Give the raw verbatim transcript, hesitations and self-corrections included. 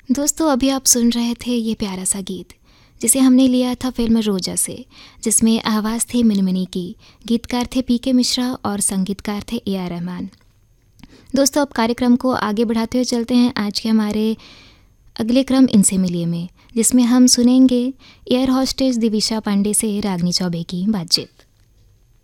दोस्तों, अभी आप सुन रहे थे ये प्यारा सा गीत जिसे हमने लिया था फिल्म रोजा से, जिसमें आवाज़ थी मिनमिनी की, गीतकार थे पी के मिश्रा और संगीतकार थे ए आर रहमान। दोस्तों, अब कार्यक्रम को आगे बढ़ाते हुए चलते हैं आज के हमारे अगले क्रम इनसे मिलिए में, जिसमें हम सुनेंगे एयर होस्टेस दिविशा पांडे से रागनी चौबे की बातचीत।